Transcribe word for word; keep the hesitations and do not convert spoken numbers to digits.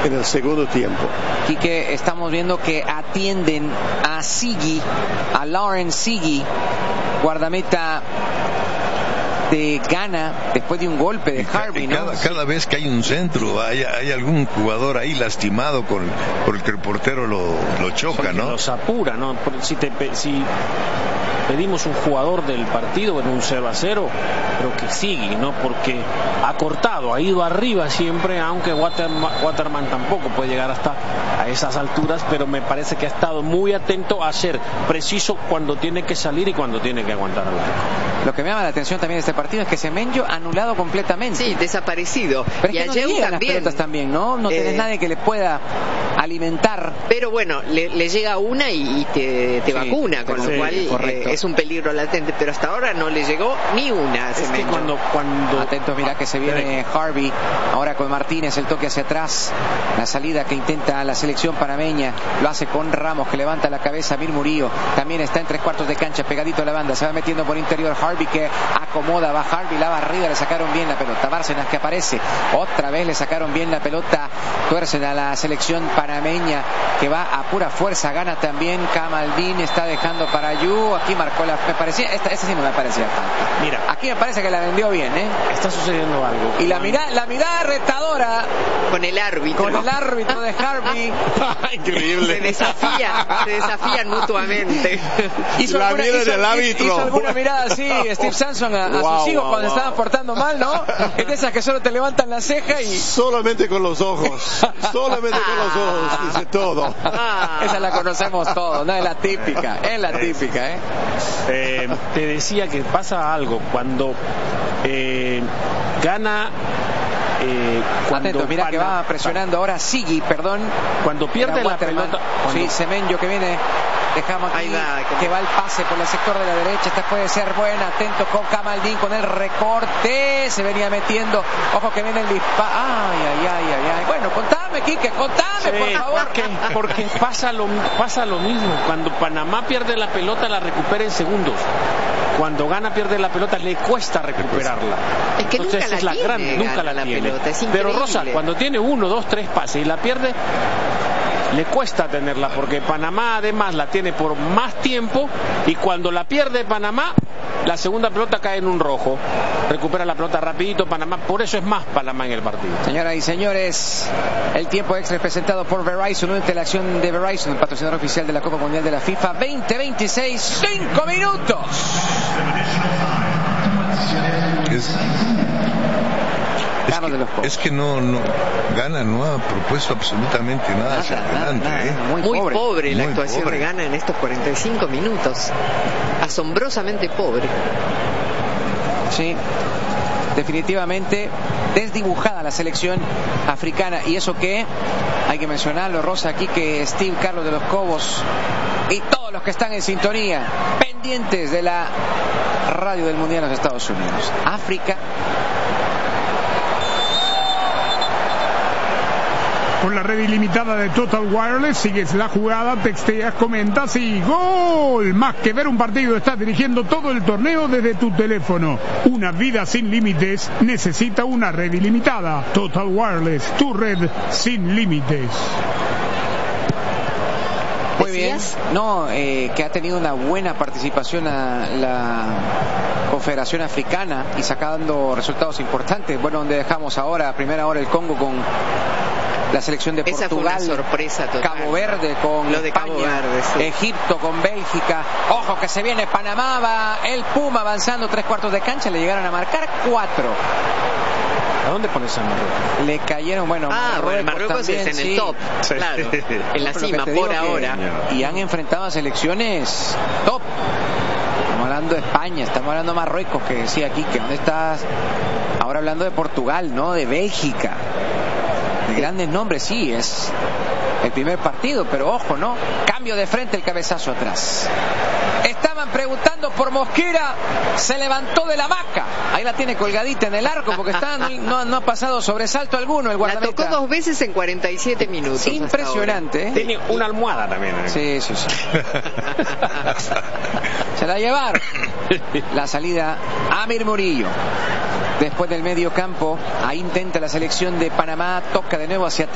en el segundo tiempo. Quique, estamos viendo que atienden a Sigi, a Lauren Sigi, guardameta de Ghana, después de un golpe de Harvey, ¿no? Cada, cada vez que hay un centro, hay, hay algún jugador ahí lastimado con, por el que el portero lo, lo choca, porque ¿no? Los apura, ¿no? Si, te, si pedimos un jugador del partido en un cero a cero, creo que sigue, ¿no? Porque ha cortado, ha ido arriba siempre, aunque Waterman, Waterman tampoco puede llegar hasta a esas alturas, pero me parece que ha estado muy atento a ser preciso cuando tiene que salir y cuando tiene que aguantar al arco. Lo que me llama la atención también de este partido es que Semenyo anulado completamente. Sí, desaparecido. Pero y es que ayer no le llegan también. Las pelotas también, ¿no? No eh, tenés nadie que le pueda alimentar. Pero bueno, le, le llega una y, y te, te sí, vacuna, con sí, lo cual eh, es un peligro latente. Pero hasta ahora no le llegó ni una. Es que cuando, cuando... Atentos, mirá que se viene Harvey. Ahora con Martínez, el toque hacia atrás. La salida que intenta la selección panameña. Lo hace con Ramos, que levanta la cabeza. Mir Murillo también está en tres cuartos de cancha, pegadito a la banda. Se va metiendo por interior Harvey, que acomoda, va Harvey, la barrida, le sacaron bien la pelota. Bárcenas, que aparece, otra vez le sacaron bien la pelota. Tuercen a la selección panameña, que va a pura fuerza. Gana también Kamaldeen, está dejando para Yu. Aquí marcó la, me parecía, esta, esta sí no me parecía falta. Mira, aquí me parece que la vendió bien, ¿eh? Está sucediendo algo. Y la mirada, la mirada retadora con el árbitro. Con el árbitro de Harvey. Increíble. Se desafían, se desafían mutuamente. Hizo la alguna, mirada hizo, del árbitro. Hizo alguna mirada así, Steve Sanson a, a wow, sus hijos wow, cuando wow. estaban portando mal, ¿no? Es de esas que solo te levantan la ceja y... Solamente con los ojos. Solamente con los ojos, dice todo. Esa la conocemos todos, ¿no? Es la típica, es la típica, ¿eh? eh te decía que pasa algo cuando eh, gana... Eh, cuando Atento, mira Pana, que va presionando ahora Sigi, perdón. Cuando pierde la pelota. Sí, Semenyo que viene. Dejamos aquí va, que va el pase por el sector de la derecha. Esta puede ser buena. Atento con Kamaldeen con el recorte. Se venía metiendo. Ojo que viene el disparo. Ay, ay, ay, ay, ay. Bueno, contame, Quique, contame, sí, por favor. Porque, porque pasa, lo, pasa lo mismo. Cuando Panamá pierde la pelota, la recupera en segundos. Cuando gana, pierde la pelota, le cuesta recuperarla. Es que Entonces, nunca la es la tiene, gran, nunca la, la tiene. Pelota, es Pero Rosa, cuando tiene uno, dos, tres pases y la pierde, le cuesta tenerla, porque Panamá además la tiene por más tiempo, y cuando la pierde Panamá, la segunda pelota cae en un rojo. Recupera la pelota rapidito Panamá, por eso es más Panamá en el partido. Señoras y señores, el tiempo extra es presentado por Verizon, únete a la acción de Verizon, el patrocinador oficial de la Copa Mundial de la FIFA veinte veintiséis, cinco minutos. Es, es, que, es que no, no Ghana no ha propuesto absolutamente nada, nada hacia adelante. Nada, ¿eh? Muy, muy pobre, pobre la muy actuación pobre. de Ghana en estos cuarenta y cinco minutos. Asombrosamente pobre. Sí, definitivamente desdibujada la selección africana. Y eso que hay que mencionarlo, Rosa, aquí que Steve Carlos de los Cobos y todos los que están en sintonía pendientes de la radio del Mundial en los Estados Unidos. África. Con la red ilimitada de Total Wireless, sigues la jugada, texteas, comentas y ¡gol! Más que ver un partido, estás dirigiendo todo el torneo desde tu teléfono. Una vida sin límites necesita una red ilimitada. Total Wireless, tu red sin límites. Muy bien, no, eh, que ha tenido una buena participación a la Confederación Africana y sacando resultados importantes. Bueno, donde dejamos ahora, a primera hora, el Congo con la selección de Esa Portugal, fue una sorpresa total, Cabo Verde con Lo de España, Cabo Verde, sí. Egipto con Bélgica. Ojo que se viene Panamá, va el Puma avanzando tres cuartos de cancha, le llegaron a marcar cuatro. ¿A dónde pones a Marruecos? Le cayeron, bueno, ah, Marruecos, bueno, Marruecos también, es en sí. el top, claro, en la cima, por ahora. Que, y han enfrentado a selecciones top. Estamos hablando de España, estamos hablando de Marruecos, que decía aquí, que dónde estás. Ahora hablando de Portugal, ¿no? De Bélgica. De grandes nombres, sí, es el primer partido, pero ojo, ¿no? Cambio de frente, el cabezazo atrás. Estaban preguntando por Mosquera, se levantó de la hamaca. Ahí la tiene colgadita en el arco porque está, no, no ha pasado sobresalto alguno el guardameta. La tocó dos veces en cuarenta y siete minutos. Impresionante, ¿eh? Tiene una almohada también, ¿eh? Sí, sí, sí. Se la llevaron. La salida a Mir Murillo. Después del medio campo, ahí intenta la selección de Panamá, toca de nuevo hacia atrás.